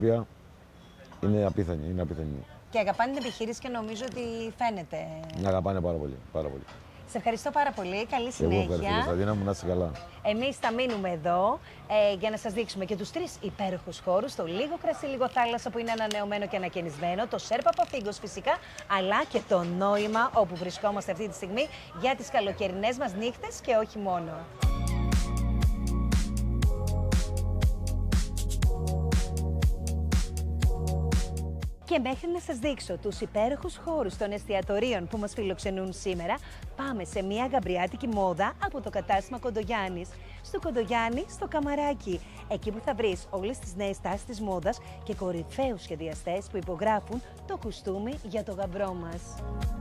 Είναι απίθανη. Και αγαπάνε την επιχείρηση και νομίζω ότι φαίνεται. Να αγαπάνε πάρα πολύ. Σε ευχαριστώ πάρα πολύ. Καλή συνέχεια. Εγώ ευχαριστώ, Κωνσταντίνα μου, να είσαι καλά. Εμείς θα μείνουμε εδώ για να σας δείξουμε και τους 3 υπέροχους χώρους, το λίγο κρασί, λίγο θάλασσα που είναι ανανεωμένο και ανακαινισμένο, το Σέρπα Παφίγκος φυσικά, αλλά και το νόημα όπου βρισκόμαστε αυτή τη στιγμή για τις καλοκαιρινές μας νύχτες και όχι μόνο. Και μέχρι να σας δείξω τους υπέροχους χώρους των εστιατορίων που μας φιλοξενούν σήμερα, πάμε σε μια γαμπριάτικη μόδα από το κατάστημα Κοντογιάννης. Στο Κοντογιάννη, στο Καμαράκι. Εκεί που θα βρεις όλες τις νέες τάσεις της μόδας και κορυφαίους σχεδιαστές που υπογράφουν το κουστούμι για το γαμπρό μας.